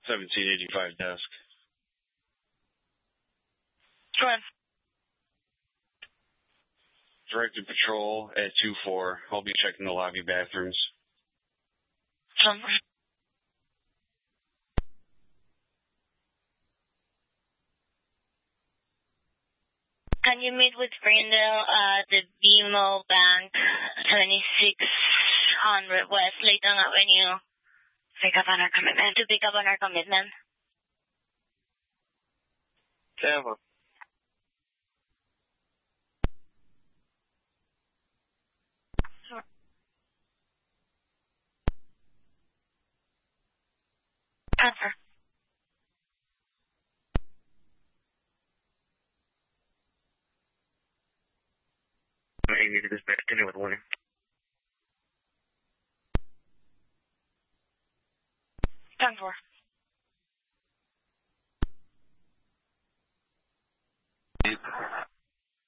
1785 desk. Go ahead. Directed patrol at 2-4. I'll be checking the lobby bathrooms. Can you meet with Brindle at the BMO Bank, 2600 West Layton Avenue, to pick up on our commitment? Tampa. Answer. Amy to dispatch, continue with warning. 10-4.